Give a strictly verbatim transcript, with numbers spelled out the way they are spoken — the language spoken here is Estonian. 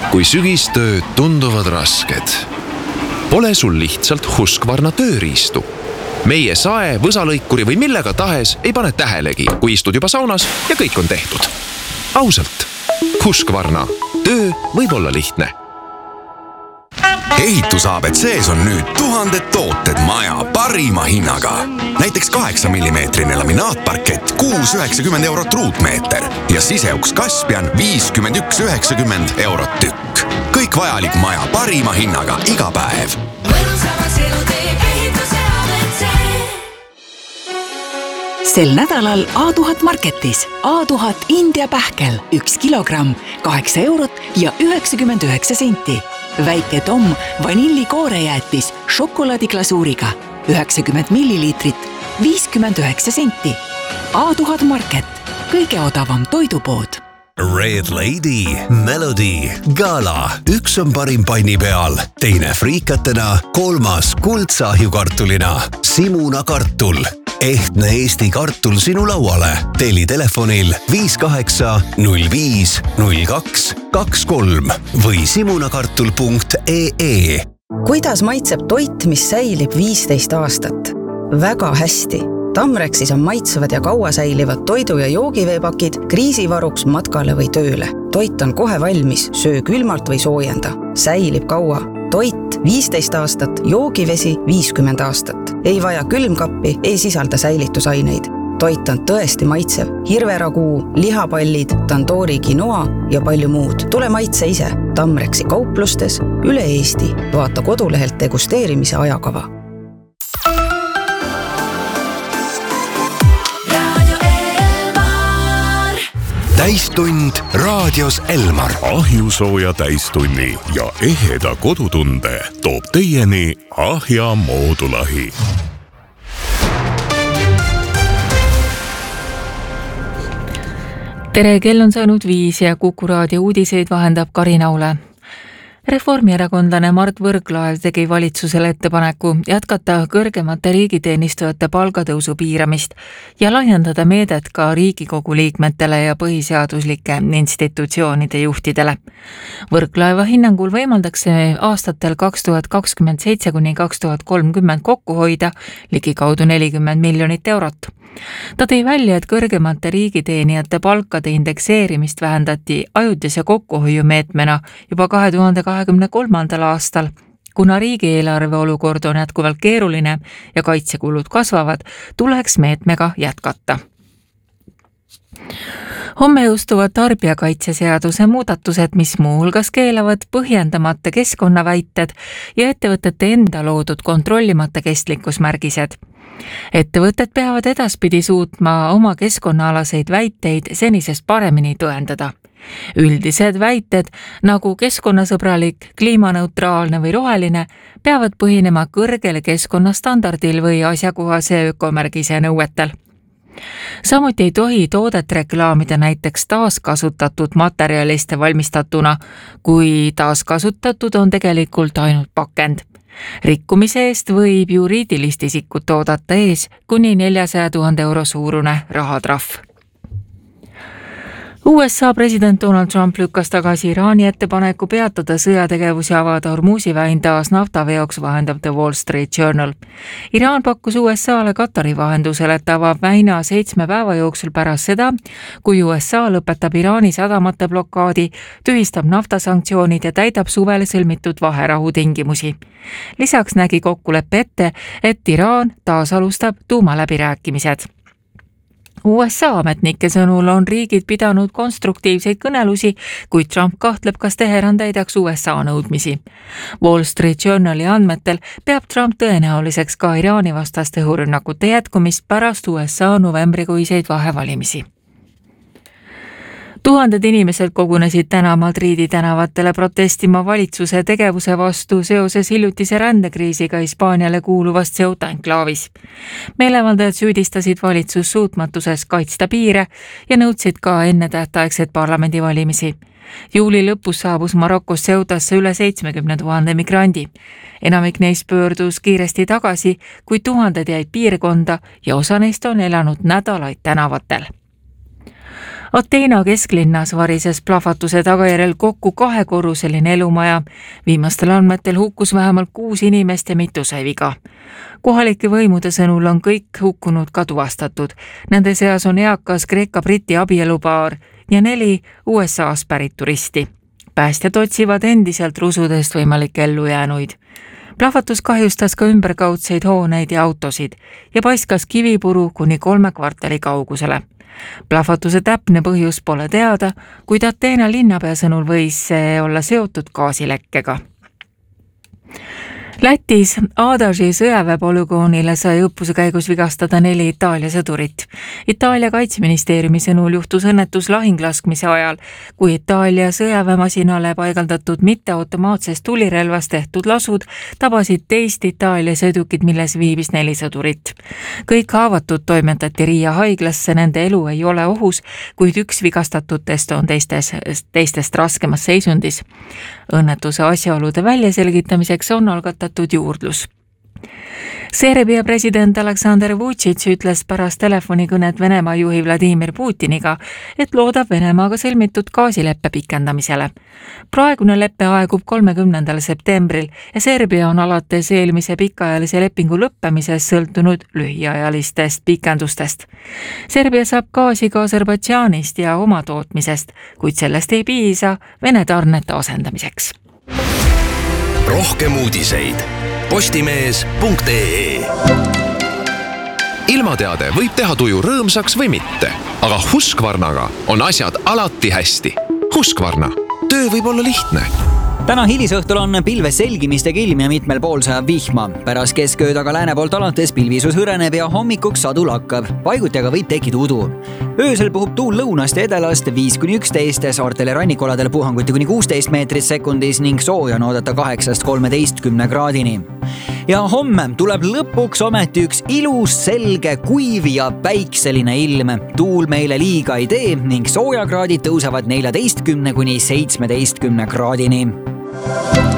kui sügistööd tunduvad rasked. Pole sul lihtsalt Husqvarna tööriistu. Meie sae, võsalõikuri või millega tahes ei pane tähelegi, kui istud juba saunas ja kõik on tehtud. Ausalt, Husqvarna. Töö võib olla lihtne. Ehitus A B C-s on nüüd tuhanded tooted maja parima hinnaga. Näiteks kaheksa millimeetrine laminaatparkett kuus üheksakümmend eurot ruutmeeter ja siseuks Kaspian viiskümmend üks üheksakümmend eurot tükk. Kõik vajalik maja parima hinnaga iga päev. Sel nädalal A tuhat marketis A tuhat India pähkel üks kilogramm, kaheksa eurot ja üheksakümmend üheksa senti. Väike Tom vanillikoorejäätis šokolaadiglasuuriga üheksakümmend milliliitrit, viiskümmend üheksa senti. A tuhat market, kõige odavam toidupood. Red Lady, Melody, Gala. Üks on parim panni peal, teine friikatena, kolmas kuldsahjukartulina, Simuna kartul. Ehtne Eesti kartul sinu lauale. Teli telefonil viis kaheksa null viis null kaks kaks kolm või simunakartul punkt ee. Kuidas maitseb toit, mis säilib viisteist aastat? Väga hästi. Tamrexis on maitsevad ja kaua säilivad toidu- ja joogiveepakid kriisivaruks matkale või tööle. Toit on kohe valmis, söö külmalt või soojenda. Säilib kaua. Toit viisteist aastat, joogivesi viiskümmend aastat. Ei vaja külmkappi, ei sisalda säilitusaineid. Toit on tõesti maitsev. Hirveraguu, lihapallid, tandoori quinoa ja palju muud. Tule maitse ise. Tamrexi kauplustes üle Eesti. Vaata kodulehelt degusteerimise ajakava. Täistund raadios Elmar. Ahjusooja täistunni ja eheda kodutunde toob teieni Ahja moodulahi. Tere, kell on saanud viis ja Kuku raadio uudiseid vahendab Karina Ule. Reformierakondlane Mart Võrklaev tegi valitsusele ettepaneku jätkata kõrgemate riigiteenistujate palgatõusu piiramist ja laiendada meedet ka Riigikogu liikmetele ja põhiseaduslike institutsioonide juhtidele. Võrklaeva hinnangul võimaldaks see aastatel kaks tuhat kakskümmend seitse kuni kaks tuhat kolmkümmend kokku hoida ligikaudu nelikümmend miljonit eurot. Ta tõi välja, et kõrgemate riigiteenijate palkade indekseerimist vähendati ajutise kokkuhoiumeetmena juba kahe tuhande kahekümne kolmandal aastal. Kuna riigieelarve olukord on jätkuvalt keeruline ja kaitsekulud kasvavad, tuleks meetmega jätkata. Homme jõustuvad tarbijakaitseseaduse muudatused, mis muuhulgas keelavad põhjendamata keskkonnaväited ja ettevõtete enda loodud kontrollimata kestlikkusmärgised. Ettevõtted peavad edaspidi suutma oma keskkonnaalaseid väiteid senisest paremini tõendada. Üldised väited, nagu keskkonnasõbralik, kliimaneutraalne või roheline, peavad põhinema kõrgele keskkonnastandardil või asjakohase ökomärgise nõuetel. Samuti ei tohi toodet reklaamida näiteks taaskasutatud materjaliste valmistatuna, kui taaskasutatud on tegelikult ainult pakend. Rikkumise eest võib juriidilist isikut oodata ees kuni neljasaja tuhande euro suurune rahatrahv. U S A president Donald Trump lükkas tagasi Iraani ettepaneku peatada sõjategevus ja avada Hormuzi väin taas naftaveoks, vahendab The Wall Street Journal. Iraan pakkus U S A-le Katari vahendusel, et avab väina seitsme päeva jooksul pärast seda, kui U S A lõpetab Iraani sadamate blokaadi, tühistab naftasanktsioonid ja täidab suvele sõlmitud vaherahu tingimusi. Lisaks nägi kokkuleppe ette, et Iraan taas alustab tuumaläbirääkimised. U S A ametnike sõnul on riigid pidanud konstruktiivseid kõnelusi, kuid Trump kahtleb, kas Teheran täidaks U S A nõudmisi. Wall Street Journali andmetel peab Trump tõenäoliseks ka Iraani vastaste õhurünnakute jätkumist pärast U S A novembrikuiseid vahevalimisi. Tuhanded inimesed kogunesid täna Madridi tänavatele protestima valitsuse tegevuse vastu seoses hiljutise rändekriisiga Hispaaniale kuuluvast Ceuta enklaavis. Meelevaldajad süüdistasid valitsus suutmatuses kaitsta piire ja nõudsid ka ennetähtaegseid parlamendivalimisi. Juuli lõpus saabus Marokost Ceutasse üle seitsmekümne tuhande migrandi. Enamik neist pöördus kiiresti tagasi, kui tuhanded jäid piirkonda ja osa neist on elanud nädalaid tänavatel. Ateena kesklinnas varises plahvatuse tagajärjel kokku kahekorruseline elumaja. Viimastel andmetel hukkus vähemalt kuus inimest ja mitu sai viga. Kohalike võimude sõnul on kõik hukkunud ka tuvastatud. Nende seas on eakas Kreeka-Briti abielupaar ja neli U S A-s pärit turisti. Päästjad otsivad endiselt rusudest võimalik ellu jäänuid. Plahvatus kahjustas ka ümberkaudseid hooneid ja autosid ja paiskas kivipuru kuni kolme kvartali kaugusele. Plahvatuse täpne põhjus pole teada, kuid Ateena linnapea sõnul võis see olla seotud gaasilekkega. Lätis Adaži sõjaväepolügoonile sai õppuse käigus vigastada neli Itaalia sõdurit. Itaalia kaitseministeeriumi sõnul juhtus õnnetus lahinglaskmise ajal, kui Itaalia sõjaväemasinale paigaldatud mitteautomaatsest tulirelvast tehtud lasud tabasid teist Itaalia sõidukid, milles viibis neli sõdurit. Kõik haavatud toimetati Riia haiglasse, nende elu ei ole ohus, kuid üks vigastatutest on teistes, teistest raskemas seisundis. Õnnetuse asjaolude väljaselgitamiseks on algatatud juurdlus. Serbia president Aleksandr Vučić ütles pärast telefonikõnet Venemaa juhi Vladimir Putiniga, et loodab Venemaaga sõlmitud gaasileppe pikendamisele. Praegune leppe aegub kolmekümnendal septembril ja Serbia on alates eelmise pikaajalise lepingu lõppemises sõltunud lühiajalistest pikendustest. Serbia saab gaasi ka Aserbaidžaanist ja oma tootmisest, kuid sellest ei piisa Vene tarnete asendamiseks. Rohkem uudiseid postimees punkt ee. Ilmateade võib teha tuju rõõmsaks või mitte, aga Husqvarnaga on asjad alati hästi. Husqvarna, töö võib olla lihtne. Täna hilisõhtul on pilves selgimistega ilm ja mitmel pool sajab vihma. Pärast keskööd aga lääne poolt alates pilvisus hõreneb ja hommikuks sadu lakkab. Paiguti aga võib tekkida udu. Öösel puhub tuul lõunast ja edelast viis kuni üksteist, saartel ja rannikoladel puhanguti kuni kuusteist meetrit sekundis ning sooja on oodata kaheksast kolmeteistkümne kraadini. Ja homme tuleb lõpuks ometi üks ilus, selge, kuiv ja päikseline ilm. Tuul meile liiga ei tee ning soojakraadid tõusevad neljateistkümne kuni seitsmeteistkümne kraadini.